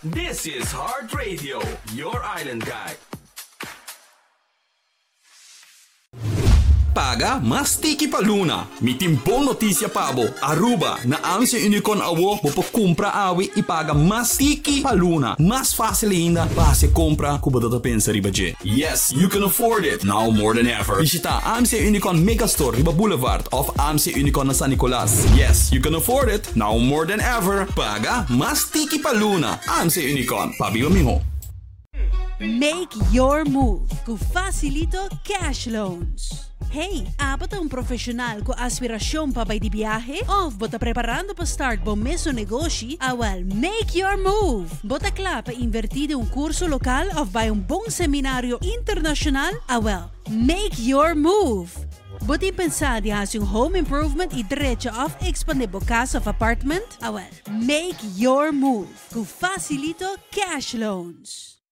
This is Heart Radio, your island guide. Paga mas tiki pa Luna. Mi timpong notisya pabo. Aruba na ang si Unicorn awo kumpra awi ipaga mas tiki pa Luna. Mas fácil ainda base compra kubadata pensa riba je. Yes, you can afford it now more than ever. Visita AMC Unicorn Megastore Riba Boulevard of AMC Unicorn na San Nicolas. Yes, you can afford it now more than ever. Paga mas tiki pa Luna. AMC Unicorn. Pabiba miho. Make your move com Facilito Cash Loans. Hey, apat ang profesional ko aspirasyon pa ba di biyahe? Of bota preparando pa start bom meso negosyo? Awal, make your move! Bota kla pa invertido un kurso lokal of by un bong seminaryo internasyonal? Awal, make your move! Bota pensar di has yung home improvement i diretso of expandable casa of apartment? Awal, make your move com Facilito Cash Loans.